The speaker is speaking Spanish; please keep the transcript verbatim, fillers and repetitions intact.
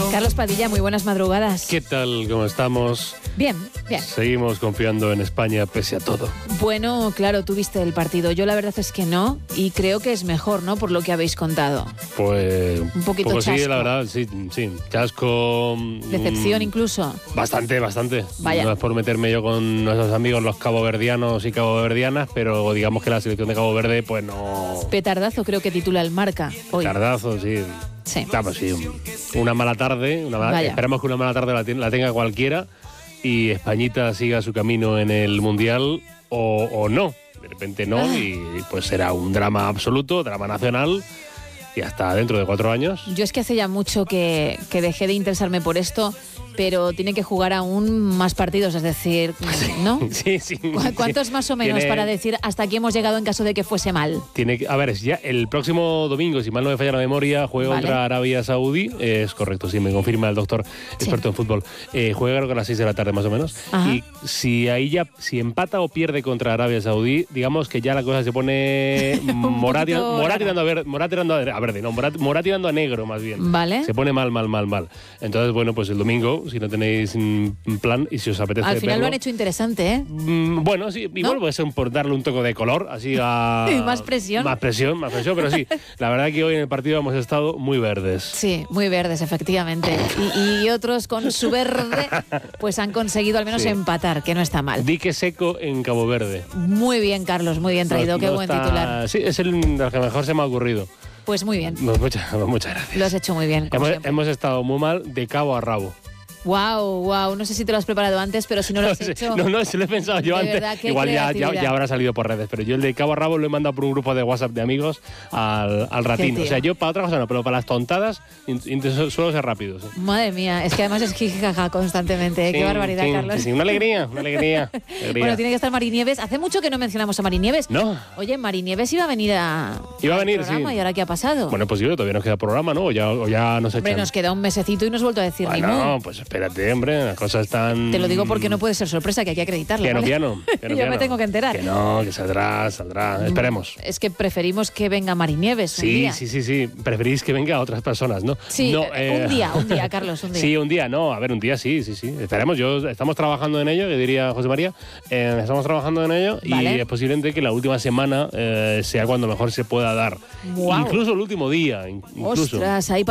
Carlos Padilla, muy buenas madrugadas. ¿Qué tal? ¿Cómo estamos? Bien, bien. Seguimos confiando en España pese a todo. Bueno, claro, tú viste el partido. Yo la verdad es que no, y creo que es mejor, ¿no? Por lo que habéis contado. Pues un poquito poco chasco. Sí, la verdad, sí, sí. Chasco. Decepción mmm, incluso. Bastante, bastante. Vaya. No es por meterme yo con nuestros amigos los caboverdianos y caboverdianas, pero digamos que la selección de Cabo Verde, pues no... Petardazo creo que titula el Marca hoy. Petardazo, sí. Sí. Claro, sí. Una mala tarde, una mala, esperamos que una mala tarde la, la tenga cualquiera y Españita siga su camino en el Mundial o, o no. De repente no, ah. y pues será un drama absoluto, drama nacional. Y hasta dentro de cuatro años. Yo es que hace ya mucho que, que dejé de interesarme por esto, pero tiene que jugar aún más partidos, es decir, ¿no? Sí, sí. ¿Cuántos sí. más o menos tiene, para decir hasta aquí hemos llegado en caso de que fuese mal? Tiene que, a ver, ya el próximo domingo, si mal no me falla la memoria, juega vale. contra Arabia Saudí. Eh, es correcto, sí, me confirma el doctor experto sí. en fútbol. Eh, juega creo que a las seis de la tarde más o menos. Ajá. Y si ahí ya, si empata o pierde contra Arabia Saudí, digamos que ya la cosa se pone morada tirando a verde, morada tirando a verde, no, morada morá tirando a negro más bien. Vale. Se pone mal, mal, mal, mal. Entonces, bueno, pues el domingo, si no tenéis un plan y si os apetece al final verlo, lo han hecho interesante, ¿eh? Mmm, bueno, sí, igual ¿no? puede ser por darle un toque de color, así a... más presión. Más presión, más presión, pero sí. La verdad que hoy en el partido hemos estado muy verdes. Sí, muy verdes, efectivamente. Y, y otros con su verde, pues han conseguido al menos sí. empatar, que no está mal. Dique seco en Cabo Verde. Muy bien, Carlos, muy bien traído, no, qué no buen está... titular. Sí, es el, el que mejor se me ha ocurrido. Pues muy bien. Muchas, muchas gracias. Lo has hecho muy bien. Hemos, hemos estado muy mal de cabo a rabo. Wow, wow, no sé si te lo has preparado antes, pero si no lo has no, hecho... No, no, si lo he pensado yo antes. Verdad, igual ya, ya, ya habrá salido por redes, pero yo el de cabo a rabo lo he mandado por un grupo de WhatsApp de amigos al, al ratín. O sea, yo para otra cosa no, pero para las tontadas suelo ser rápido. ¿Sí? Madre mía, es que además es jijijaja constantemente. Sí, qué barbaridad, sí, Carlos. Sí, sí, una alegría, una alegría, alegría. Bueno, tiene que estar Mari Nieves. Hace mucho que no mencionamos a Mari Nieves. No. Oye, Mari Nieves iba a venir a... Iba a venir, programa, sí. ¿Y ahora qué ha pasado? Bueno, pues yo todavía nos queda programa, ¿no? O ya, o ya nos echan. Hombre, nos queda un mesecito y no has vuelto a decir bueno, ni mu. No, pues espérate, hombre, las cosas están... Te lo digo porque no puede ser sorpresa, que hay que acreditarlo. Que no, ¿vale? piano, que no, Yo piano. me tengo que enterar. Que no, que saldrá, saldrá. Esperemos. Es que preferimos que venga Mari Nieves sí, un día. Sí, sí, sí. Preferís que venga a otras personas, ¿no? Sí, no, eh, un día, un día, Carlos, un día. Sí, un día, no. A ver, un día sí, sí, sí. Esperemos. Yo, estamos trabajando en ello, que diría José María. Eh, estamos trabajando en ello vale. y es posiblemente que la última semana eh, sea cuando mejor se pueda dar. Wow. Incluso el último día. Incluso. Ostras, ahí